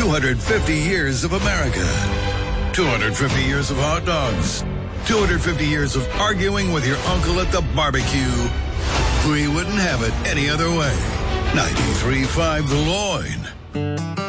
250 years of America. 250 years of hot dogs. 250 years of arguing with your uncle at the barbecue. We wouldn't have it any other way. 93.5 The Loin.